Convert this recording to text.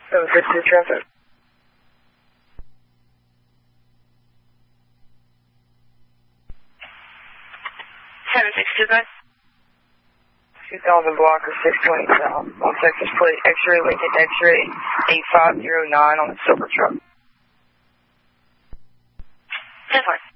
762 traffic. 762, guys. 2000 blocker 620 south. On Texas plate X-ray Lincoln X-ray 8509 on the silver truck. 10-4.